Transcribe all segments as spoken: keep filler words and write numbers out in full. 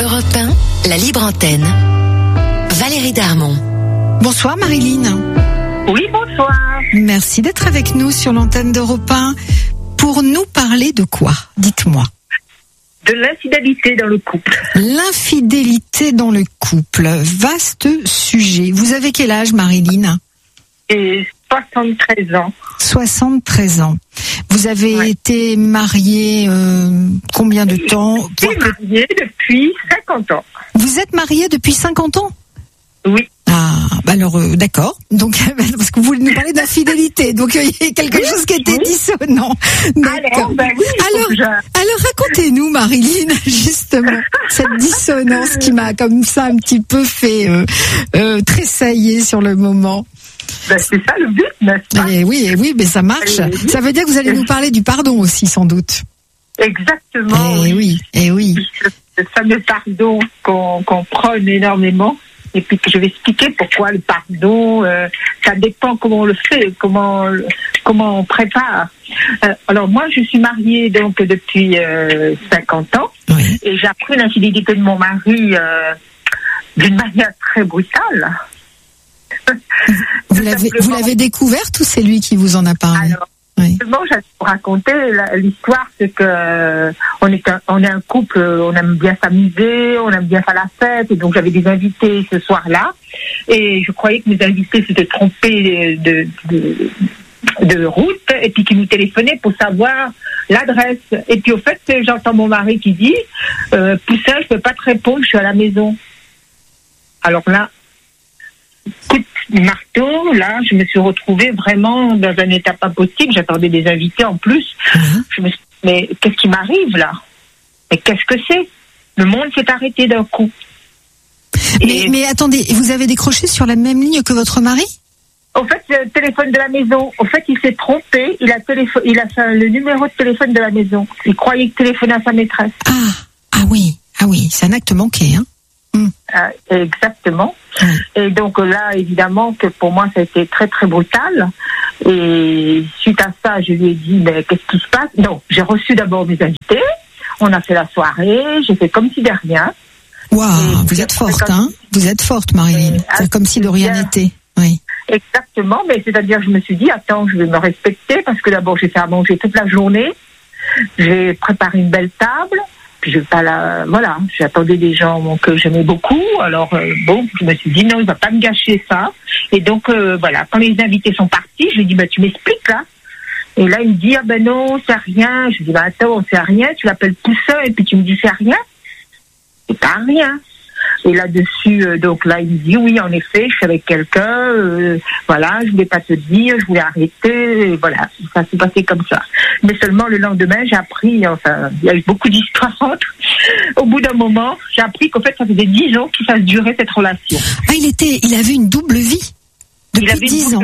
Europe un, la libre antenne. Valérie Darmon. Bonsoir Marilyn. Oui, bonsoir. Merci d'être avec nous sur l'antenne d'Europe un. Pour nous parler de quoi ? Dites-moi. De l'infidélité dans le couple. L'infidélité dans le couple. Vaste sujet. Vous avez quel âge, Marilyn ? Et soixante-treize ans. soixante-treize ans. Vous avez ouais. été mariée euh, combien de temps ? Je suis mariée depuis cinquante ans. Vous êtes mariée depuis cinquante ans ? Oui. Ah, bah alors euh, d'accord. Donc parce que vous voulez nous parler d'infidélité, donc il euh, y a quelque oui, chose qui était oui. dissonant. D'accord. Alors, ben oui, alors, je... alors racontez-nous, Marilyn, justement cette dissonance qui m'a comme ça un petit peu fait euh, euh, tressailler sur le moment. Ben, c'est ça le but, n'est-ce pas ? Et oui, et oui, mais ça marche. Et oui. Ça veut dire que vous allez nous parler du pardon aussi, sans doute. Exactement. Et oui, et oui. Le fameux pardon qu'on, qu'on prône énormément. Et puis que je vais expliquer pourquoi le pardon, euh, ça dépend comment on le fait, comment comment on prépare. Euh, alors moi, je suis mariée donc depuis euh, cinquante ans, oui. Et j'ai appris l'infidélité de mon mari euh, d'une manière très brutale. Vous l'avez, vous l'avez découverte ou c'est lui qui vous en a parlé ? Alors, oui. Bon, je vais vous raconter l'histoire, c'est que euh, on est un, on est un couple, on aime bien s'amuser, on aime bien faire la fête, et donc j'avais des invités ce soir-là, et je croyais que mes invités s'étaient trompés de, de, de route, et puis qu'ils nous téléphonaient pour savoir l'adresse. Et puis au fait, j'entends mon mari qui dit euh, « Poussin, je peux pas te répondre, je suis à la maison. » Alors là, coup de marteau, là, je me suis retrouvée vraiment dans un état pas possible. J'attendais des invités en plus. Mmh. Je me suis dit, mais qu'est-ce qui m'arrive là ? Mais qu'est-ce que c'est ? Le monde s'est arrêté d'un coup. Mais, Et... mais attendez, vous avez décroché sur la même ligne que votre mari ? Au fait, le téléphone de la maison. Au fait, il s'est trompé. Il a, téléphone, il a fait le numéro de téléphone de la maison. Il croyait qu'il téléphonait à sa maîtresse. Ah, ah oui, ah oui, c'est un acte manqué, hein. Mmh. Euh, exactement. Mmh. Et donc là, évidemment, que pour moi, ça a été très très brutal. Et suite à ça, je lui ai dit, mais qu'est-ce qui se passe ? Non, j'ai reçu d'abord mes invités. On a fait la soirée. J'ai fait comme si de rien. Waouh, vous êtes forte, hein ? Vous êtes forte, Marilyn. C'est comme si de rien n'était. Oui. Exactement. Mais c'est-à-dire, je me suis dit, attends, je vais me respecter parce que d'abord, j'ai fait à manger toute la journée. J'ai préparé une belle table. Je pas la, voilà, j'attendais des gens que j'aimais beaucoup. Alors euh, bon, je me suis dit non, il va pas me gâcher ça. Et donc euh, voilà, quand les invités sont partis, je lui ai dit bah tu m'expliques là. Et là il me dit ah ben non, c'est rien. Je lui ai dit bah attends, c'est rien. Tu l'appelles Poussin et puis tu me dis c'est rien. C'est pas rien. Et là-dessus, euh, donc là, il me dit, oui, en effet, je suis avec quelqu'un, euh, voilà, je voulais pas te dire, je voulais arrêter, et voilà, ça s'est passé comme ça. Mais seulement le lendemain, j'ai appris, enfin, il y a eu beaucoup d'histoires. Au bout d'un moment, j'ai appris qu'en fait, ça faisait dix ans qu'il fasse durer cette relation. Ah, il était, il avait une double vie depuis dix ans.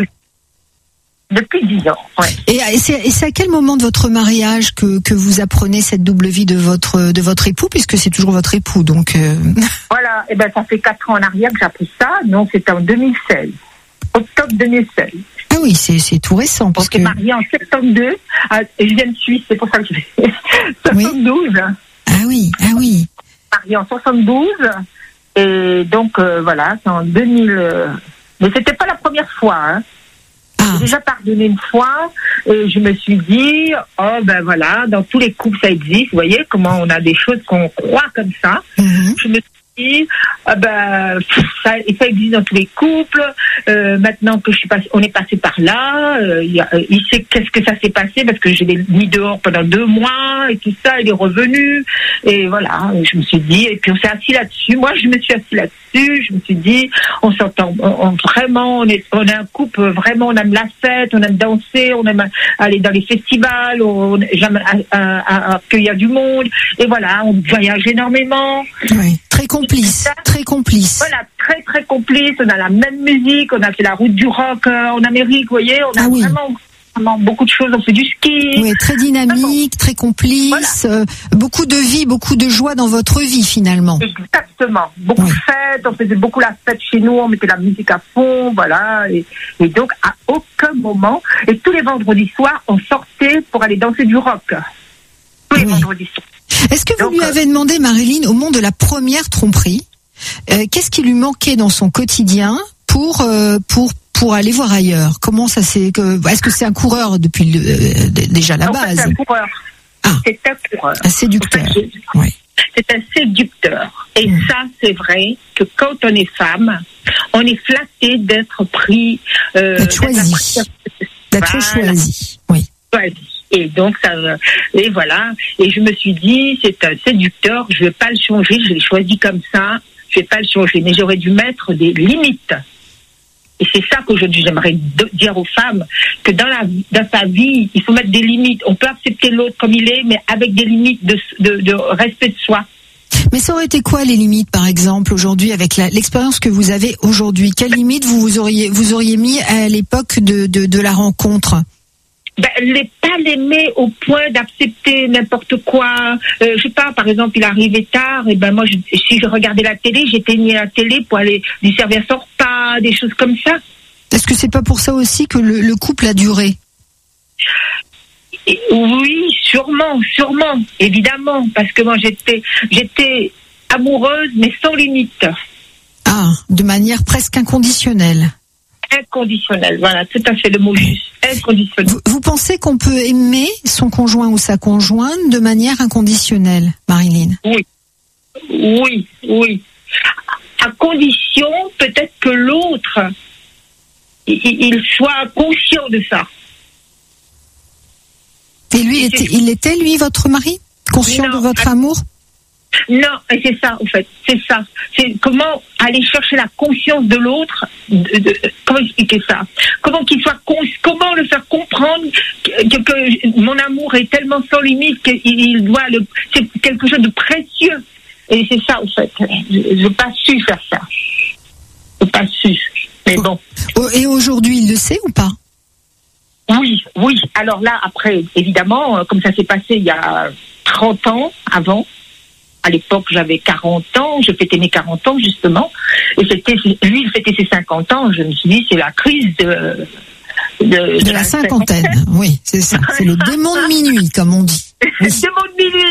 Depuis dix ans, ouais. Et, et, c'est, et c'est à quel moment de votre mariage que, que vous apprenez cette double vie de votre, de votre époux, puisque c'est toujours votre époux, donc... Euh... Voilà, et ben ça fait quatre ans en arrière que j'ai appris ça, non, c'était en deux mille seize, octobre deux mille seize. Ah oui, c'est, c'est tout récent, parce On s'est que... mariés en soixante-deux, et je viens de Suisse, c'est pour ça que je vais... soixante-douze. Oui. Ah oui, ah oui. Mariés en soixante-douze, et donc, euh, voilà, c'est en deux mille... Euh... Mais c'était pas la première fois, hein. J'ai déjà pardonné une fois et je me suis dit, oh ben voilà, dans tous les couples ça existe, vous voyez comment on a des choses qu'on croit comme ça. Mm-hmm. Je me suis dit, ah ben ça, ça existe dans tous les couples. Euh, maintenant que je suis passé, on est passé par là, euh, il, a, il sait qu'est-ce que ça s'est passé parce que j'ai mis dehors pendant deux mois et tout ça, il est revenu et voilà. Je me suis dit et puis on s'est assis là-dessus. Moi je me suis assis là-dessus. Je me suis dit, on s'entend, on, on, vraiment, on est, on est un couple vraiment, on aime la fête, on aime danser, on aime aller dans les festivals, on aime accueillir du monde et voilà, on voyage énormément. Oui, très complice, très complice. Voilà, très très complice. On a la même musique, on a fait la route du rock euh, en Amérique, vous voyez, on a ah oui. vraiment, vraiment beaucoup de choses. On fait du ski. Oui, très dynamique, très complice, voilà. euh, beaucoup de vie, beaucoup de joie dans votre vie finalement. Exactement, beaucoup oui. de fêtes. On faisait beaucoup la fête chez nous, on mettait la musique à fond, voilà. Et, et donc à aucun moment, et tous les vendredis soirs, on sortait pour aller danser du rock. Tous les oui. vendredis soirs. Est-ce que vous Donc, lui avez demandé, Marilyn, au moment de la première tromperie, euh, qu'est-ce qui lui manquait dans son quotidien pour euh, pour pour aller voir ailleurs? Comment ça s'est que est-ce que c'est un coureur depuis le, euh, déjà la en base? fait, c'est un coureur. Ah, c'est un coureur. Un séducteur. En fait, oui. C'est un séducteur. Et mmh. ça, c'est vrai que quand on est femme, on est flatté d'être pris, euh, d'être choisi, d'être voilà. choisi. Oui. Choisi. Et donc ça, et voilà. Et je me suis dit, c'est un séducteur. Je vais pas le changer. Je l'ai choisi comme ça. Je vais pas le changer. Mais j'aurais dû mettre des limites. Et c'est ça qu'aujourd'hui j'aimerais dire aux femmes, que dans la dans sa vie, il faut mettre des limites. On peut accepter l'autre comme il est, mais avec des limites de, de, de respect de soi. Mais ça aurait été quoi les limites, par exemple, aujourd'hui, avec la, l'expérience que vous avez aujourd'hui? Quelles limites vous, vous auriez vous auriez mis à l'époque de, de, de la rencontre? Ben, les, pas l'aimer au point d'accepter n'importe quoi. Euh, je sais pas, par exemple, il arrivait tard, et ben moi, je, si je regardais la télé, j'éteignais la télé pour aller lui servir son repas, des choses comme ça. Est-ce que c'est pas pour ça aussi que le, le couple a duré? Et, oui, sûrement, sûrement, évidemment, parce que moi, j'étais, j'étais amoureuse, mais sans limite. Ah, de manière presque inconditionnelle. Inconditionnel, voilà, tout à fait le mot juste, inconditionnel. Vous, vous pensez qu'on peut aimer son conjoint ou sa conjointe de manière inconditionnelle, Marilyn? Oui, oui, oui. À condition peut-être que l'autre, il, il soit conscient de ça. Et lui, il était, il était, lui, votre mari? Conscient non, de votre à... amour? Non, et c'est ça, en fait, c'est ça. C'est comment aller chercher la conscience de l'autre. De, de, comment expliquer ça? Comment qu'il soit cons, comment le faire comprendre que, que, que mon amour est tellement sans limite qu'il doit le, c'est quelque chose de précieux. Et c'est ça, en fait. Je n'ai pas su faire ça. Je n'ai pas su. Mais bon. Et aujourd'hui, il le sait ou pas? Oui, oui. Alors là, après, évidemment, comme ça s'est passé il y a trente ans avant. À l'époque, j'avais quarante ans, je fêtais mes quarante ans, justement. Et c'était, lui, il fêtait ses cinquante ans. Je me suis dit, c'est la crise de... De, de, de la cinquantaine, cinquantaine. Oui, c'est ça. C'est le démon de minuit, comme on dit. Oui. Le démon de minuit.